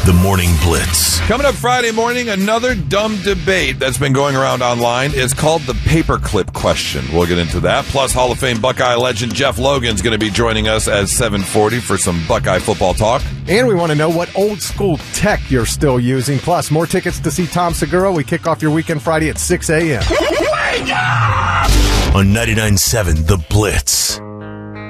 The Morning Blitz. Coming up Friday morning, another dumb debate that's been going around online is called the paperclip question. We'll get into that. Plus, Hall of Fame Buckeye legend Jeff Logan's going to be joining us at 7:40 for some Buckeye football talk. And we want to know what old school tech you're still using. Plus, more tickets to see Tom Segura. We kick off your weekend Friday at 6 a.m. On 99.7 The Blitz.